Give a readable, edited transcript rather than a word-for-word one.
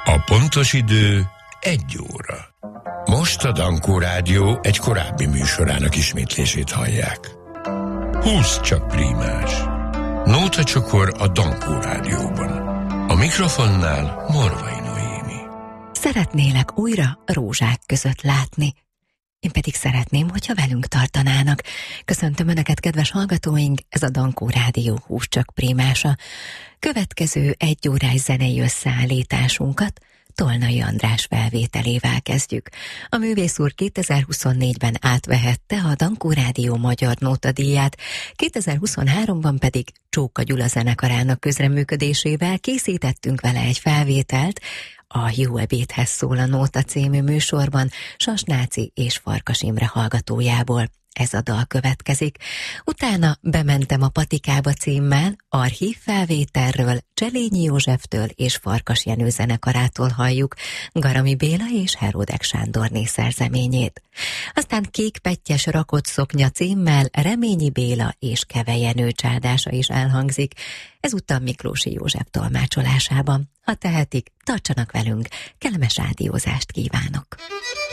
A pontos idő 1 óra. Most a Dankó Rádió egy korábbi műsorának ismétlését hallják. 20 csak prímás. Nótacsokor a Dankó Rádióban. A mikrofonnál Morvai Noémi. Szeretnélek újra rózsák között látni. Én pedig szeretném, hogyha velünk tartanának. Köszöntöm Önöket, kedves hallgatóink, ez a Dankó Rádió 20 csak prímása. Következő 1 órás zenei összeállításunkat Tolnai András felvételével kezdjük. A művész úr 2024-ben átvehette a Dankó Rádió magyar nótadíját, 2023-ban pedig Csóka Gyula zenekarának közreműködésével készítettünk vele egy felvételt, a Jó ebédhez szól a nóta című műsorban Sasnáci és Farkas Imre hallgatójából. Ez a dal következik. Utána Bementem a patikába címmel archív felvételről Cselényi Józseftől és Farkas Jenő zenekarától halljuk Garami Béla és Heródek Sándorné szerzeményét. Aztán Kék pettyes rakott szoknya címmel Reményi Béla és Keve Jenő csádása is elhangzik, ezúttal Miklósi József tolmácsolásában. Ha tehetik, tartsanak velünk, kellemes rádiózást kívánok!